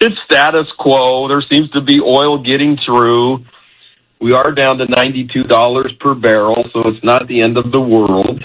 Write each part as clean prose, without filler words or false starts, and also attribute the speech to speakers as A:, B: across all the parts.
A: it's status quo. There seems to be oil getting through. We are down to $92 per barrel, so it's not the end of the world.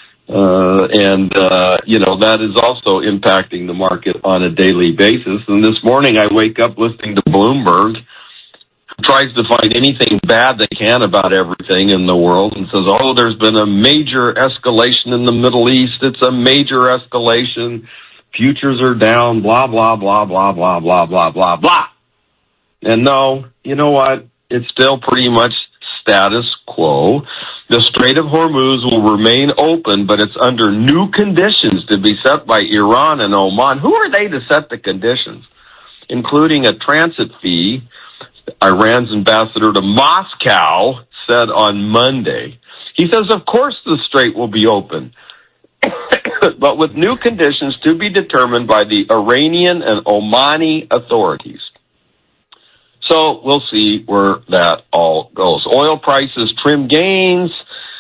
A: That is also impacting the market on a daily basis. And this morning I wake up listening to Bloomberg, who tries to find anything bad they can about everything in the world and says, oh, there's been a major escalation in the Middle East. It's a major escalation. Futures are down, blah, blah, blah, blah, blah, blah, blah, blah, blah. And no, you know what? It's still pretty much status quo. The Strait of Hormuz will remain open, but it's under new conditions to be set by Iran and Oman. Who are they to set the conditions? Including a transit fee, Iran's ambassador to Moscow said on Monday. He says, of course the strait will be open, but with new conditions to be determined by the Iranian and Omani authorities. So we'll see where that all goes. Oil prices trim gains.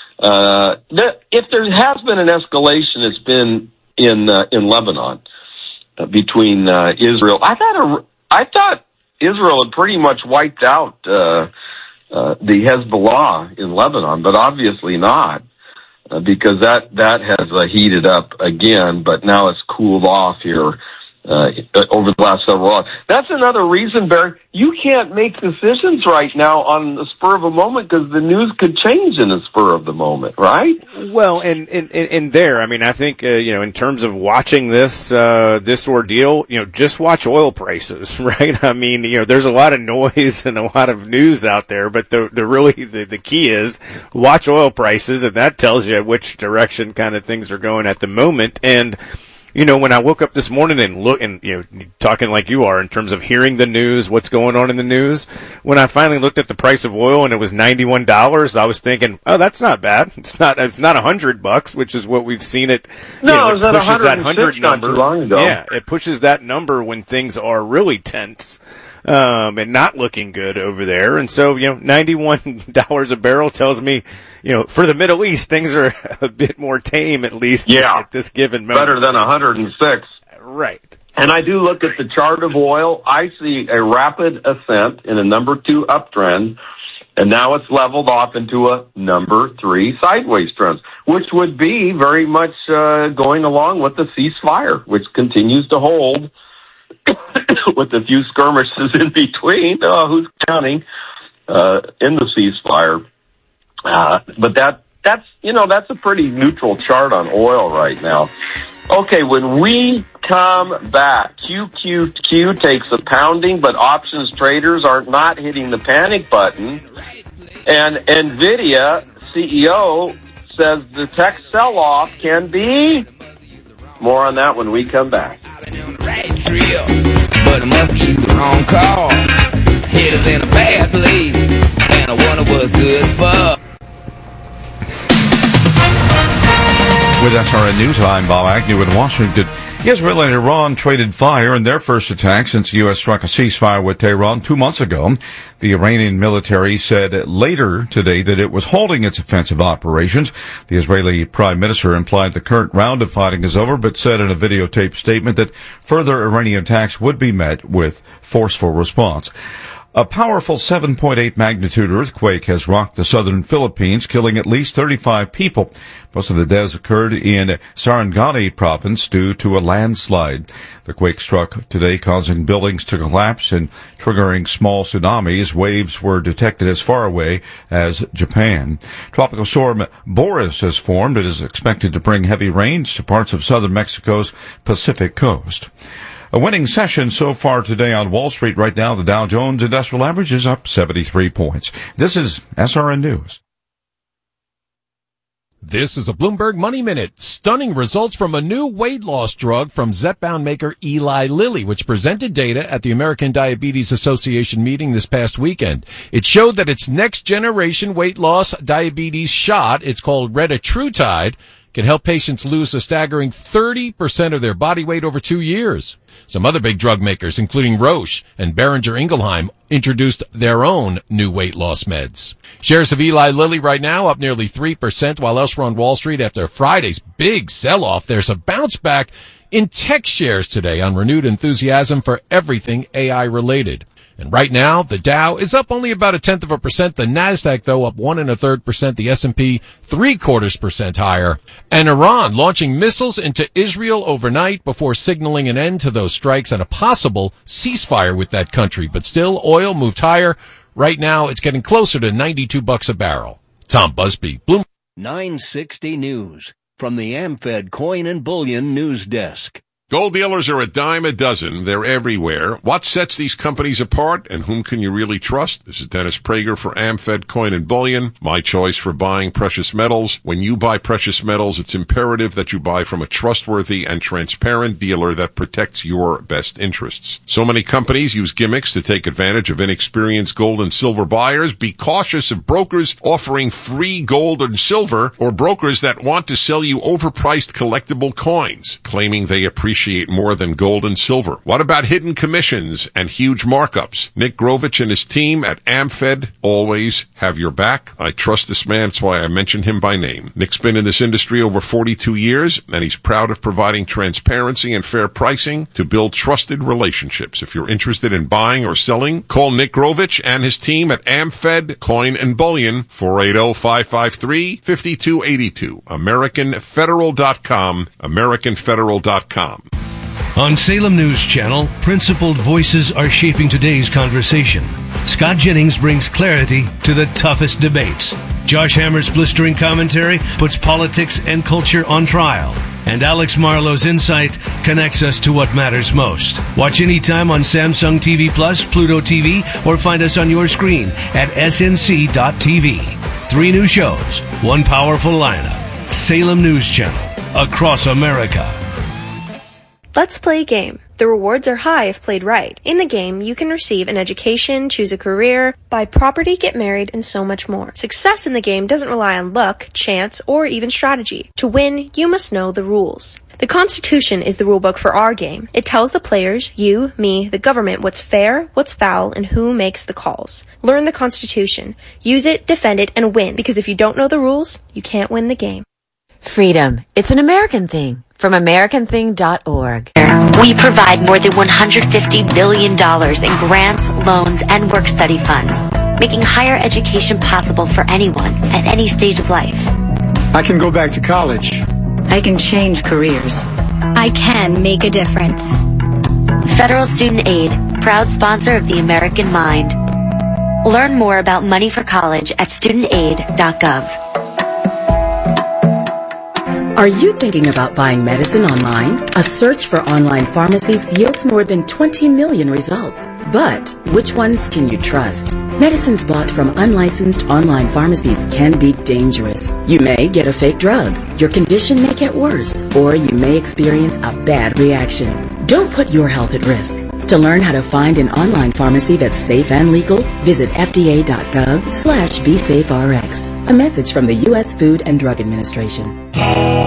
A: If there has been an escalation, it's been in Lebanon between Israel. I thought Israel had pretty much wiped out the Hezbollah in Lebanon, but obviously not, because that has heated up again. But now it's cooled off here over the last several hours. That's another reason, Barry, you can't make decisions right now on the spur of a moment, because the news could change in the spur of the moment, right?
B: Well, and there, I mean, I think, in terms of watching this ordeal, just watch oil prices, right? I mean, there's a lot of noise and a lot of news out there, but the key is watch oil prices, and that tells you which direction kind of things are going at the moment. And when I woke up this morning and look and, talking like you are in terms of hearing the news, what's going on in the news, when I finally looked at the price of oil and it was $91, I was thinking, oh, that's not bad. It's not $100, which is what we've seen it.
A: No, it
B: pushes that 100 number.
A: Not too long ago.
B: Yeah, it pushes that number when things are really tense. And not looking good over there. And so, $91 a barrel tells me, for the Middle East, things are a bit more tame, at least at this given moment.
A: Better than 106.
B: Right.
A: And I do look at the chart of oil. I see a rapid ascent in a number 2 uptrend, and now it's leveled off into a number 3 sideways trend, which would be very much going along with the ceasefire, which continues to hold. With a few skirmishes in between, who's counting, in the ceasefire. But that's a pretty neutral chart on oil right now. Okay, when we come back, QQQ takes a pounding, but options traders are not hitting the panic button. And NVIDIA CEO says the tech sell-off can be... More on that when we come back.
C: But I must keep the wrong call. Hit us in a bad place, and I wonder what's good for.
D: With SRN News, I'm Bob Agnew in Washington. Israel and Iran traded fire in their first attack since the U.S. struck a ceasefire with Tehran 2 months ago. The Iranian military said later today that it was halting its offensive operations. The Israeli prime minister implied the current round of fighting is over, but said in a videotaped statement that further Iranian attacks would be met with forceful response. A powerful 7.8 magnitude earthquake has rocked the southern Philippines, killing at least 35 people. Most of the deaths occurred in Sarangani province due to a landslide. The quake struck today, causing buildings to collapse and triggering small tsunamis. Waves were detected as far away as Japan. Tropical storm Boris has formed. It is expected to bring heavy rains to parts of southern Mexico's Pacific coast. A winning session so far today on Wall Street. Right now, the Dow Jones Industrial Average is up 73 points. This is SRN News.
E: This is a Bloomberg Money Minute. Stunning results from a new weight loss drug from Zepbound maker Eli Lilly, which presented data at the American Diabetes Association meeting this past weekend. It showed that its next generation weight loss diabetes shot, it's called retatrutide, can help patients lose a staggering 30% of their body weight over 2 years. Some other big drug makers, including Roche and Boehringer Ingelheim, introduced their own new weight loss meds. Shares of Eli Lilly right now up nearly 3%, while elsewhere on Wall Street after Friday's big sell-off, there's a bounce back in tech shares today on renewed enthusiasm for everything AI related. And right now, the Dow is up only about 0.1%. The Nasdaq, though, up 1 1/3%. The S&P 0.75% higher. And Iran launching missiles into Israel overnight before signaling an end to those strikes and a possible ceasefire with that country. But still, oil moved higher. Right now, it's getting closer to $92 a barrel. Tom Busby, Bloomberg.
F: 960 News from the AmFed Coin and Bullion News Desk.
G: Gold dealers are a dime a dozen. They're everywhere. What sets these companies apart, and whom can you really trust? This is Dennis Prager for AmFed Coin and Bullion, my choice for buying precious metals. When you buy precious metals, it's imperative that you buy from a trustworthy and transparent dealer that protects your best interests. So many companies use gimmicks to take advantage of inexperienced gold and silver buyers. Be cautious of brokers offering free gold and silver, or brokers that want to sell you overpriced collectible coins, claiming they appreciate more than gold and silver. What about hidden commissions and huge markups? Nick Grovich and his team at AmFed always have your back. I trust this man. That's why I mention him by name. Nick's been in this industry over 42 years, and he's proud of providing transparency and fair pricing to build trusted relationships. If you're interested in buying or selling, call Nick Grovich and his team at AmFed Coin and Bullion, 480-553-5282. AmericanFederal.com, AmericanFederal.com.
H: On Salem News Channel, principled voices are shaping today's conversation. Scott Jennings brings clarity to the toughest debates. Josh Hammer's blistering commentary puts politics and culture on trial. And Alex Marlowe's insight connects us to what matters most. Watch anytime on Samsung TV Plus, Pluto TV, or find us on your screen at snc.tv. 3 new shows, 1 powerful lineup. Salem News Channel, across America.
I: Let's play a game. The rewards are high if played right. In the game, you can receive an education, choose a career, buy property, get married, and so much more. Success in the game doesn't rely on luck, chance, or even strategy. To win, you must know the rules. The Constitution is the rulebook for our game. It tells the players, you, me, the government, what's fair, what's foul, and who makes the calls. Learn the Constitution. Use it, defend it, and win. Because if you don't know the rules, you can't win the game.
J: Freedom. It's an American thing. From AmericanThing.org.
K: We provide more than $150 billion in grants, loans, and work-study funds, making higher education possible for anyone at any stage of life.
L: I can go back to college.
M: I can change careers. I can make a difference.
K: Federal Student Aid, proud sponsor of the American Mind. Learn more about money for college at studentaid.gov.
N: Are you thinking about buying medicine online? A search for online pharmacies yields more than 20 million results. But which ones can you trust? Medicines bought from unlicensed online pharmacies can be dangerous. You may get a fake drug. Your condition may get worse, or you may experience a bad reaction. Don't put your health at risk. To learn how to find an online pharmacy that's safe and legal, visit fda.gov/BeSafeRx. A message from the U.S. Food and Drug Administration.